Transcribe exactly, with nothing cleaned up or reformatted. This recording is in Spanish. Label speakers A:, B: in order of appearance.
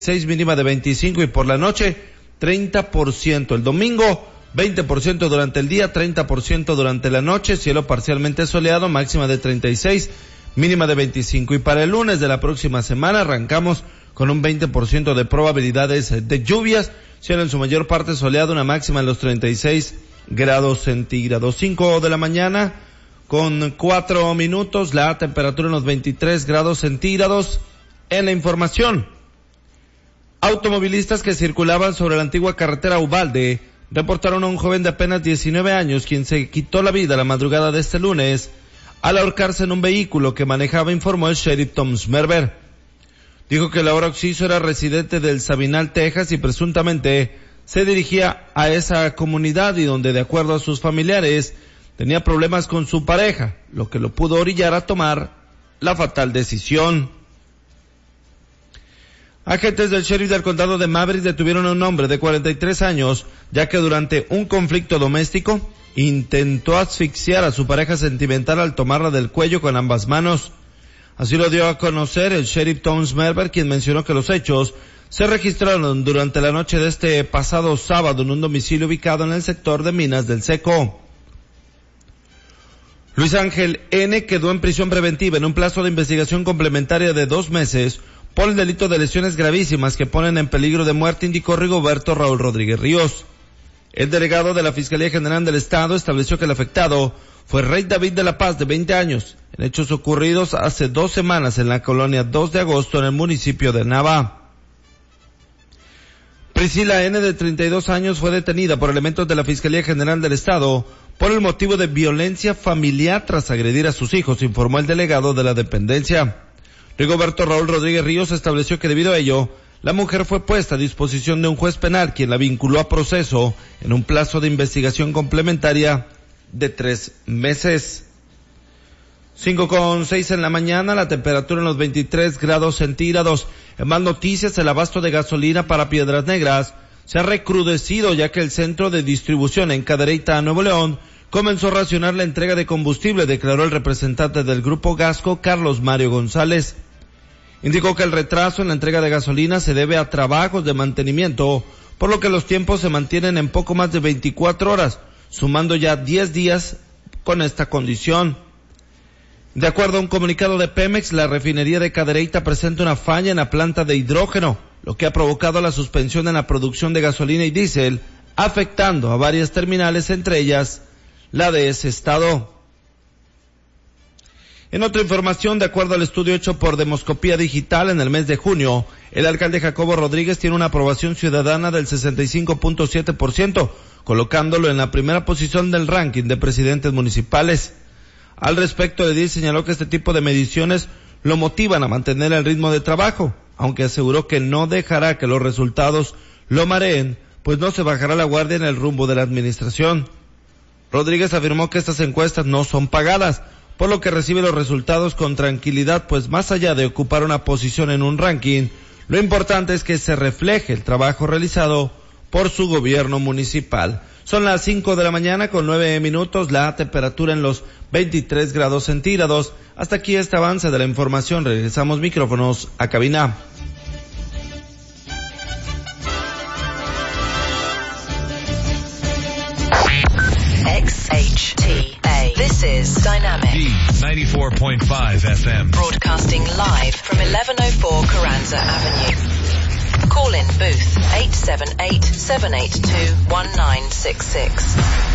A: seis, mínima de veinticinco, y por la noche treinta por ciento. El domingo veinte por ciento durante el día, treinta por ciento durante la noche, cielo parcialmente soleado, máxima de treinta y seis, mínima de veinticinco. Y para el lunes de la próxima semana arrancamos con un veinte por ciento de probabilidades de lluvias, cielo en su mayor parte soleado, una máxima en los treinta y seis grados centígrados. cinco de la mañana con cuatro minutos, la temperatura en los veintitrés grados centígrados. En la información, automovilistas que circulaban sobre la antigua carretera Uvalde reportaron a un joven de apenas diecinueve años quien se quitó la vida la madrugada de este lunes al ahorcarse en un vehículo que manejaba, informó el sheriff Tom Smerber. Dijo que el ahora occiso era residente del Sabinal, Texas, y presuntamente se dirigía a esa comunidad y donde, de acuerdo a sus familiares, tenía problemas con su pareja, lo que lo pudo orillar a tomar la fatal decisión. Agentes del sheriff del condado de Maverick detuvieron a un hombre de cuarenta y tres años, ya que durante un conflicto doméstico intentó asfixiar a su pareja sentimental al tomarla del cuello con ambas manos. Así lo dio a conocer el sheriff Tom Smerber, quien mencionó que los hechos se registraron durante la noche de este pasado sábado en un domicilio ubicado en el sector de Minas del Seco. Luis Ángel N. quedó en prisión preventiva en un plazo de investigación complementaria de dos meses por el delito de lesiones gravísimas que ponen en peligro de muerte, indicó Rigoberto Raúl Rodríguez Ríos. El delegado de la Fiscalía General del Estado estableció que el afectado fue Rey David de la Paz, de veinte años, en hechos ocurridos hace dos semanas en la colonia dos de agosto en el municipio de Nava. Priscila N., de treinta y dos años, fue detenida por elementos de la Fiscalía General del Estado por el motivo de violencia familiar tras agredir a sus hijos, informó el delegado de la dependencia. Rigoberto Raúl Rodríguez Ríos estableció que debido a ello, la mujer fue puesta a disposición de un juez penal, quien la vinculó a proceso en un plazo de investigación complementaria de tres meses. Cinco con seis en la mañana, la temperatura en los veintitrés grados centígrados. En más noticias, el abasto de gasolina para Piedras Negras se ha recrudecido, ya que el centro de distribución en Cadereyta, Nuevo León, comenzó a racionar la entrega de combustible, declaró el representante del Grupo Gasco, Carlos Mario González. Indicó que el retraso en la entrega de gasolina se debe a trabajos de mantenimiento, por lo que los tiempos se mantienen en poco más de veinticuatro horas, sumando ya diez días con esta condición. De acuerdo a un comunicado de Pemex, la refinería de Cadereyta presenta una falla en la planta de hidrógeno, lo que ha provocado la suspensión en la producción de gasolina y diésel, afectando a varias terminales, entre ellas la de ese estado. En otra información, de acuerdo al estudio hecho por Demoscopía Digital en el mes de junio, el alcalde Jacobo Rodríguez tiene una aprobación ciudadana del sesenta y cinco punto siete por ciento, colocándolo en la primera posición del ranking de presidentes municipales. Al respecto, Edil señaló que este tipo de mediciones lo motivan a mantener el ritmo de trabajo, aunque aseguró que no dejará que los resultados lo mareen, pues no se bajará la guardia en el rumbo de la administración. Rodríguez afirmó que estas encuestas no son pagadas, por lo que recibe los resultados con tranquilidad, pues más allá de ocupar una posición en un ranking, lo importante es que se refleje el trabajo realizado por su gobierno municipal. Son las cinco de la mañana con nueve minutos, la temperatura en los veintitrés grados centígrados. Hasta aquí este avance de la información. Regresamos micrófonos a cabina.
B: X H T A. This is Dynamic
C: D ninety-four point five F M.
B: Broadcasting live from eleven oh four Carranza Avenue. Call in booth eight seven eight, seven eight two, one nine six six.